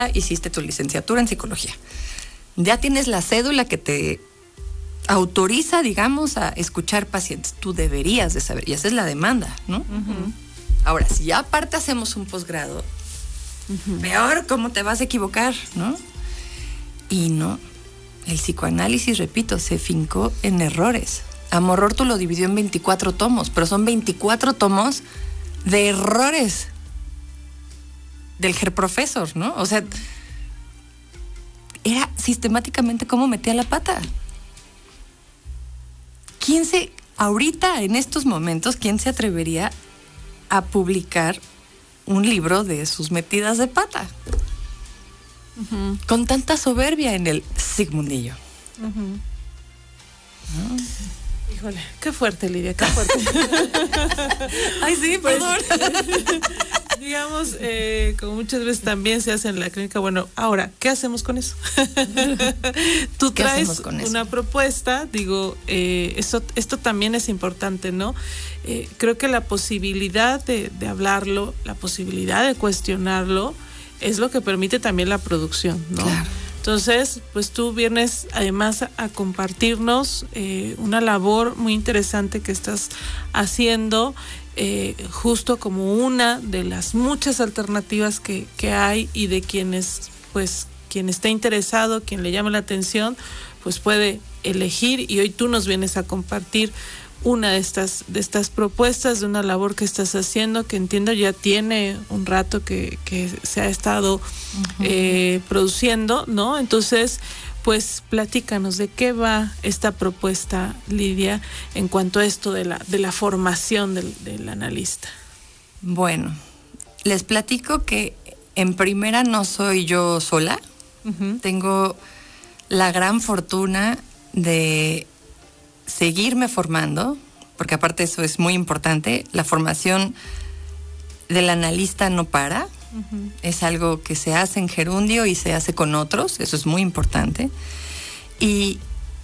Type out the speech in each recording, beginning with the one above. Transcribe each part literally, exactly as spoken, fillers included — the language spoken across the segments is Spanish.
hiciste tu licenciatura en psicología. Ya tienes la cédula que te autoriza, digamos, a escuchar pacientes. Tú deberías de saber, y esa es la demanda, ¿no? Uh-huh. Ahora, si ya aparte hacemos un posgrado, uh-huh. peor, ¿cómo te vas a equivocar, no? Y no, el psicoanálisis, repito, se fincó en errores. Amororto lo dividió en veinticuatro tomos, pero son veinticuatro tomos de errores del Herr Professor, ¿no? O sea, era sistemáticamente cómo metía la pata. ¿Quién se, ahorita, en estos momentos, quién se atrevería a publicar un libro de sus metidas de pata? Uh-huh. Con tanta soberbia en el Sigmundillo. Uh-huh. ¿No? Híjole, qué fuerte, Lidia, qué fuerte. Ay, sí, perdón. Pues, digamos, eh, como muchas veces también se hace en la clínica, bueno, ahora, ¿qué hacemos con eso? Tú traes con una eso? propuesta, digo, eh, esto, esto también es importante, ¿no? Eh, creo que la posibilidad de, de hablarlo, la posibilidad de cuestionarlo, es lo que permite también la producción, ¿no? Claro. Entonces, pues tú vienes además a, a compartirnos eh, una labor muy interesante que estás haciendo, eh, justo como una de las muchas alternativas que, que hay, y de quienes, pues, quien esté interesado, quien le llame la atención, pues puede elegir, y hoy tú nos vienes a compartir una de estas de estas propuestas de una labor que estás haciendo, que entiendo ya tiene un rato que, que se ha estado uh-huh. eh, produciendo, ¿no? Entonces, pues platícanos de qué va esta propuesta, Lidia, en cuanto a esto de la de la formación del, del analista. Bueno, les platico que en primera no soy yo sola. Uh-huh. Tengo la gran fortuna de seguirme formando, porque aparte eso es muy importante. La formación del analista no para. Uh-huh. Es algo que se hace en Gerundio y se hace con otros, eso es muy importante. Y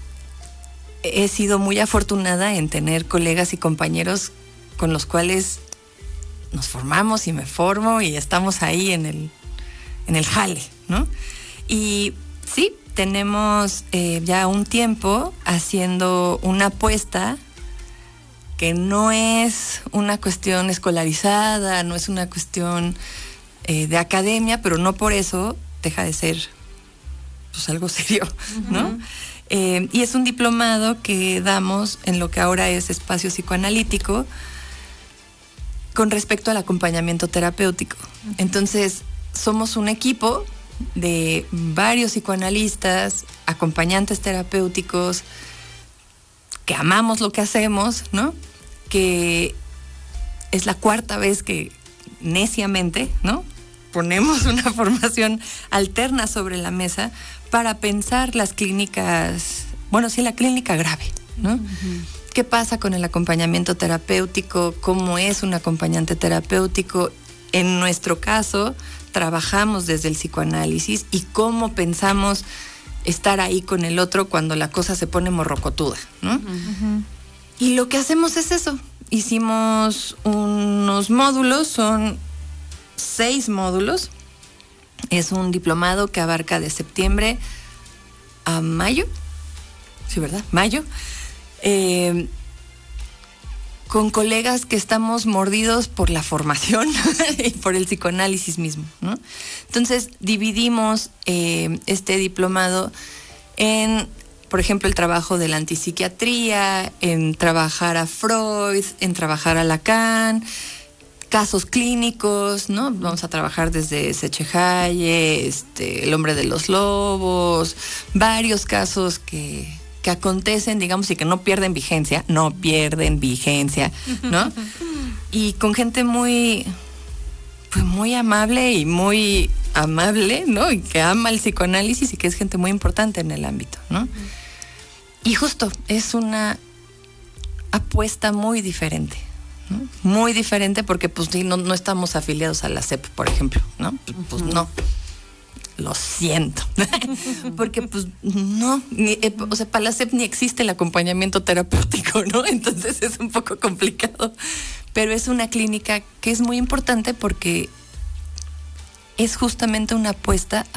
he sido muy afortunada en tener colegas y compañeros con los cuales nos formamos y me formo y estamos ahí en el, en el jale, ¿no? Y sí, tenemos eh, ya un tiempo haciendo una apuesta que no es una cuestión escolarizada, no es una cuestión eh, de academia, pero no por eso deja de ser pues algo serio, uh-huh. ¿no? Eh, y es un diplomado que damos en lo que ahora es espacio psicoanalítico con respecto al acompañamiento terapéutico. Uh-huh. Entonces, somos un equipo de varios psicoanalistas, acompañantes terapéuticos, que amamos lo que hacemos, ¿no? Que es la cuarta vez que neciamente, ¿no?, ponemos una formación alterna sobre la mesa para pensar las clínicas, bueno, sí, la clínica grave, ¿no? Uh-huh. ¿Qué pasa con el acompañamiento terapéutico? ¿Cómo es un acompañante terapéutico? En nuestro caso, trabajamos desde el psicoanálisis y cómo pensamos estar ahí con el otro cuando la cosa se pone morrocotuda, ¿no? Uh-huh. Y lo que hacemos es eso. Hicimos unos módulos, son seis módulos. Es un diplomado que abarca de septiembre a mayo. Sí, ¿verdad? Mayo. Eh, con colegas que estamos mordidos por la formación y por el psicoanálisis mismo, ¿no? Entonces, dividimos eh, este diplomado en, por ejemplo, el trabajo de la antipsiquiatría, en trabajar a Freud, en trabajar a Lacan, casos clínicos, ¿no? Vamos a trabajar desde Sechehaye, este, el hombre de los lobos, varios casos que... que acontecen, digamos, y que no pierden vigencia, no pierden vigencia, ¿no? Y con gente muy, pues muy amable y muy amable, ¿no? Y que ama el psicoanálisis y que es gente muy importante en el ámbito, ¿no? Y justo, es una apuesta muy diferente, ¿no? Muy diferente porque, pues, no, no estamos afiliados a la S E P, por ejemplo, ¿no? Pues no. Lo siento, porque pues no, ni, eh, o sea, para la S E P ni existe el acompañamiento terapéutico, ¿no? Entonces es un poco complicado, pero es una clínica que es muy importante porque es justamente una apuesta